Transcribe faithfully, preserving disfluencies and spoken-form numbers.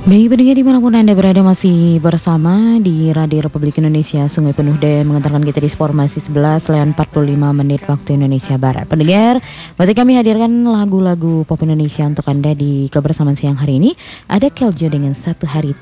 Baik pendengar dimanapun Anda berada, masih bersama di Radio Republik Indonesia. Sungai Penuh Daya mengantarkan kita di Formasi sebelas lewat empat puluh lima menit waktu Indonesia Barat. Pendengar, masih kami hadirkan lagu-lagu pop Indonesia untuk Anda di kebersamaan siang hari ini. Ada Keljo dengan Satu Hari